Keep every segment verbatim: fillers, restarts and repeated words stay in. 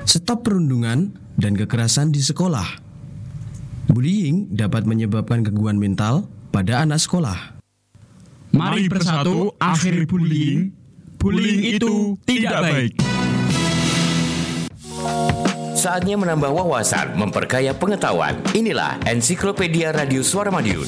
Stop perundungan dan kekerasan di sekolah. Bullying dapat menyebabkan gangguan mental pada anak sekolah. Mari bersatu akhiri bullying. Bullying itu tidak baik. Saatnya menambah wawasan, memperkaya pengetahuan. Inilah Ensiklopedia Radio Suara Madiun.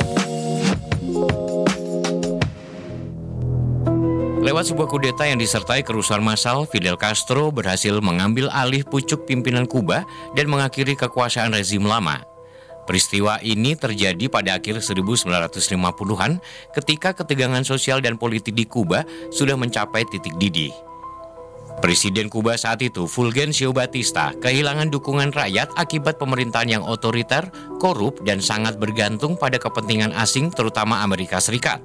Lewat sebuah kudeta yang disertai kerusuhan massal, Fidel Castro berhasil mengambil alih pucuk pimpinan Kuba dan mengakhiri kekuasaan rezim lama. Peristiwa ini terjadi pada akhir seribu sembilan ratus lima puluhan ketika ketegangan sosial dan politik di Kuba sudah mencapai titik didih. Presiden Kuba saat itu, Fulgencio Batista, kehilangan dukungan rakyat akibat pemerintahan yang otoriter, korup, dan sangat bergantung pada kepentingan asing terutama Amerika Serikat.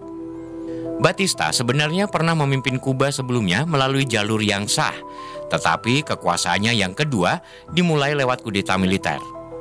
Batista sebenarnya pernah memimpin Kuba sebelumnya melalui jalur yang sah, tetapi kekuasaannya yang kedua dimulai lewat kudeta militer.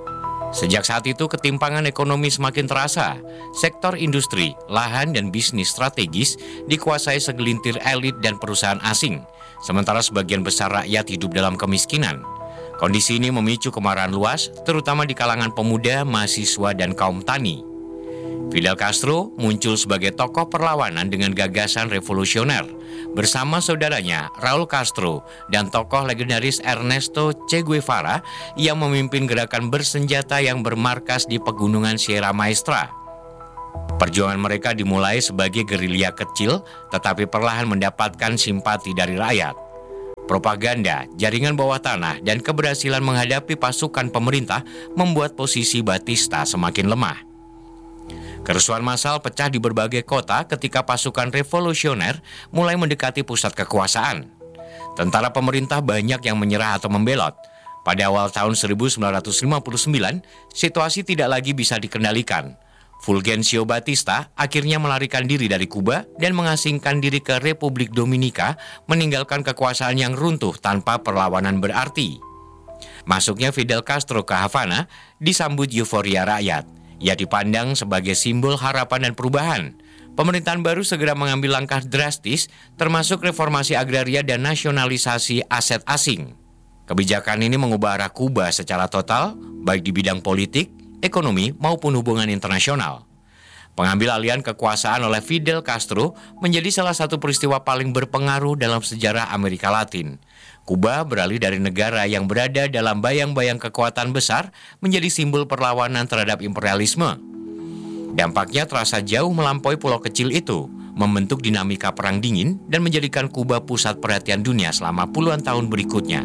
Sejak saat itu ketimpangan ekonomi semakin terasa. Sektor industri, lahan, dan bisnis strategis dikuasai segelintir elit dan perusahaan asing, sementara sebagian besar rakyat hidup dalam kemiskinan. Kondisi ini memicu kemarahan luas, terutama di kalangan pemuda, mahasiswa, dan kaum tani. Fidel Castro muncul sebagai tokoh perlawanan dengan gagasan revolusioner bersama saudaranya Raul Castro dan tokoh legendaris Ernesto Che Guevara yang memimpin gerakan bersenjata yang bermarkas di pegunungan Sierra Maestra. Perjuangan mereka dimulai sebagai gerilya kecil tetapi perlahan mendapatkan simpati dari rakyat. Propaganda, jaringan bawah tanah, dan keberhasilan menghadapi pasukan pemerintah membuat posisi Batista semakin lemah. Kerusuhan massal pecah di berbagai kota ketika pasukan revolusioner mulai mendekati pusat kekuasaan. Tentara pemerintah banyak yang menyerah atau membelot. Pada awal tahun seribu sembilan ratus lima puluh sembilan, situasi tidak lagi bisa dikendalikan. Fulgencio Batista akhirnya melarikan diri dari Kuba dan mengasingkan diri ke Republik Dominika, meninggalkan kekuasaan yang runtuh tanpa perlawanan berarti. Masuknya Fidel Castro ke Havana disambut euforia rakyat. Ia dipandang sebagai simbol harapan dan perubahan. Pemerintahan baru segera mengambil langkah drastis, termasuk reformasi agraria dan nasionalisasi aset asing. Kebijakan ini mengubah arah Kuba secara total, baik di bidang politik, ekonomi, maupun hubungan internasional. Pengambil alihan kekuasaan oleh Fidel Castro menjadi salah satu peristiwa paling berpengaruh dalam sejarah Amerika Latin. Kuba beralih dari negara yang berada dalam bayang-bayang kekuatan besar menjadi simbol perlawanan terhadap imperialisme. Dampaknya terasa jauh melampaui pulau kecil itu, membentuk dinamika perang dingin dan menjadikan Kuba pusat perhatian dunia selama puluhan tahun berikutnya.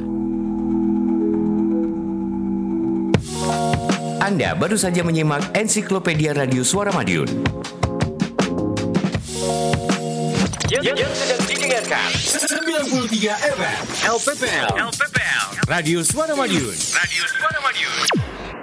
Anda baru saja menyimak Ensiklopedia Radio Suara Madiun. Yang, yang sedang didengarkan sembilan puluh tiga F M L P P L. L P P L Radio Suara Madiun. Radio Suara Madiun.